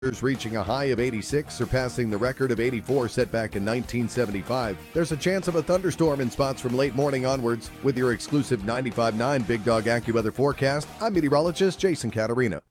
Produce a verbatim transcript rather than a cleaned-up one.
reaching a high of eighty-six, surpassing the record of eighty-four set back in nineteen seventy-five. There's a chance of a thunderstorm in spots from late morning onwards. With your exclusive ninety-five point nine Big Dog AccuWeather forecast, I'm meteorologist Jason Catarina.